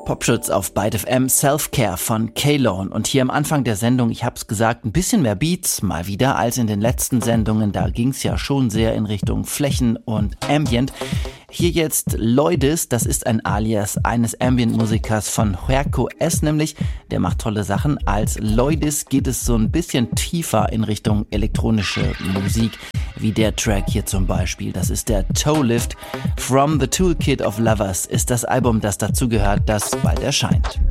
Popschutz auf Byte FM, Self-Care von K-Lone. Und hier am Anfang der Sendung, ich hab's gesagt, ein bisschen mehr Beats mal wieder als in den letzten Sendungen. Da ging's ja schon sehr in Richtung Flächen und Ambient. Hier jetzt Loidis, das ist ein Alias eines Ambient-Musikers von Huerco S. nämlich. Der macht tolle Sachen. Als Loidis geht es so ein bisschen tiefer in Richtung elektronische Musik, wie der Track hier zum Beispiel. Das ist der Toe Lift. From the Toolkit of Lovers ist das Album, das dazu gehört, das bald erscheint.